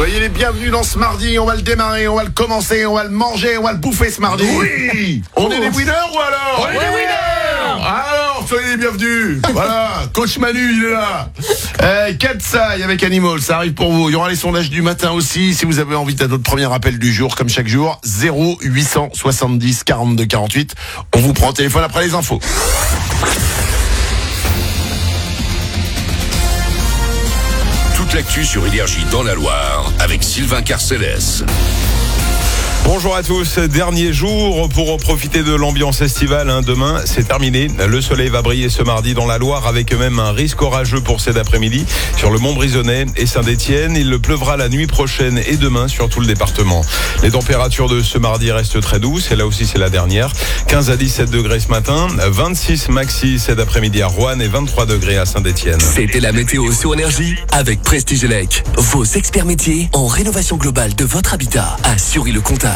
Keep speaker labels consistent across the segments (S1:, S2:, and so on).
S1: Soyez les bienvenus dans ce mardi, on va le démarrer, on va le commencer, on va le manger, on va le bouffer ce mardi.
S2: Oui.
S1: On est les winners ou alors?
S2: On est les winners.
S1: Alors, soyez les bienvenus. Voilà, Coach Manu, il est là. Katsai avec Animal, ça arrive pour vous. Il y aura les sondages du matin aussi. Si vous avez envie de notre premier appel du jour, comme chaque jour, 0870 42 48. On vous prend au téléphone après les infos.
S3: Toute l'actu sur Énergie dans la Loire avec Sylvain Carcellès.
S4: Bonjour à tous, dernier jour pour profiter de l'ambiance estivale. Demain, c'est terminé. Le soleil va briller ce mardi dans la Loire avec même un risque orageux pour cet après-midi sur le Mont-Brisonnais et Saint-Étienne. Il pleuvra la nuit prochaine et demain sur tout le département. Les températures de ce mardi restent très douces et là aussi c'est la dernière. 15 à 17 degrés ce matin, 26 maxi cet après-midi à Roanne et 23 degrés à Saint-Étienne.
S5: C'était la météo sur Énergie avec Prestige Elec. Vos experts métiers en rénovation globale de votre habitat à Sury-le-Comtal.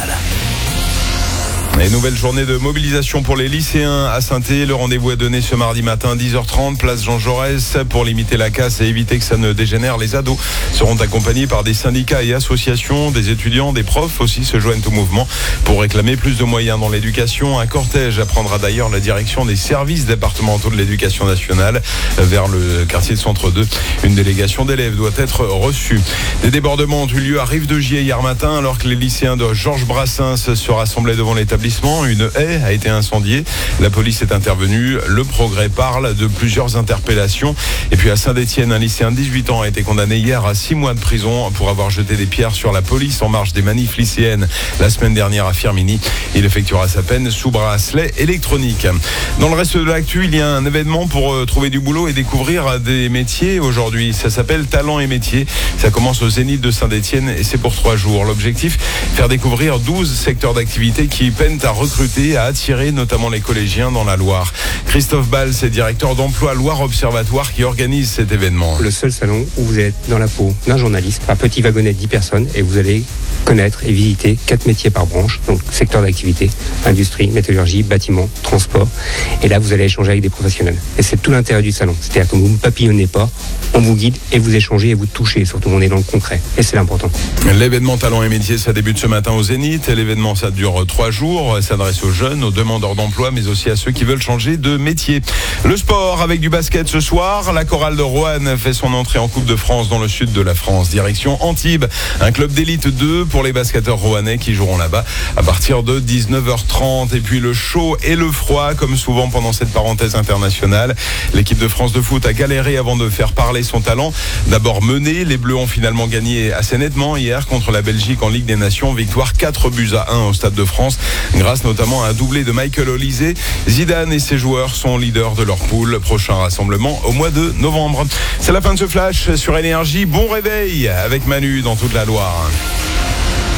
S4: Et nouvelle journée de mobilisation pour les lycéens à Saint-Étienne. Le rendez-vous est donné ce mardi matin 10h30, place Jean Jaurès. Pour limiter la casse et éviter que ça ne dégénère, les ados seront accompagnés par des syndicats et associations, des étudiants, des profs aussi se joignent au mouvement pour réclamer plus de moyens dans l'éducation. Un cortège prendra d'ailleurs la direction des services départementaux de l'éducation nationale vers le quartier de Centre 2. Une délégation d'élèves doit être reçue. Des débordements ont eu lieu à Rive-de-Gier hier matin alors que les lycéens de Georges Brassens se rassemblaient devant l'établissement. Une haie a été incendiée. La police est intervenue. Le Progrès parle de plusieurs interpellations. Et puis à Saint-Étienne, un lycéen de 18 ans a été condamné hier à 6 mois de prison pour avoir jeté des pierres sur la police en marge des manifs lycéennes la semaine dernière à Firminy. Il effectuera sa peine sous bracelet électronique. Dans le reste de l'actu, il y a un événement pour trouver du boulot et découvrir des métiers aujourd'hui. Ça s'appelle Talents et métiers. Ça commence au Zénith de Saint-Étienne et c'est pour 3 jours. L'objectif, faire découvrir 12 secteurs d'activité qui peinent à recruter, à attirer notamment les collégiens dans la Loire. Christophe Ball, c'est directeur d'emploi Loire Observatoire qui organise cet événement.
S6: Le seul salon où vous êtes dans la peau d'un journaliste, un petit wagonnet de 10 personnes et vous allez connaître et visiter 4 métiers par branche, donc secteur d'activité, industrie, métallurgie, bâtiment, transport. Et là, vous allez échanger avec des professionnels. Et c'est tout l'intérêt du salon. C'est-à-dire que vous ne papillonnez pas, on vous guide et vous échangez et vous touchez. Surtout, on est dans le concret. Et c'est l'important.
S4: L'événement Talents et métiers, ça débute ce matin au Zénith. Et l'événement, ça dure 3 jours. S'adresse aux jeunes, aux demandeurs d'emploi, mais aussi à ceux qui veulent changer de métier. Le sport avec du basket ce soir. La chorale de Roanne fait son entrée en Coupe de France dans le sud de la France. Direction Antibes, un club d'élite 2 pour les basketteurs roannais qui joueront là-bas à partir de 19h30. Et puis le chaud et le froid, comme souvent pendant cette parenthèse internationale. L'équipe de France de foot a galéré avant de faire parler son talent. D'abord mené, les Bleus ont finalement gagné assez nettement hier contre la Belgique en Ligue des Nations. Victoire 4-1 au Stade de France, grâce notamment à un doublé de Michael Olise. Zidane et ses joueurs sont leaders de leur poule. Prochain rassemblement au mois de novembre. C'est la fin de ce flash sur Énergie. Bon réveil avec Manu dans toute la Loire.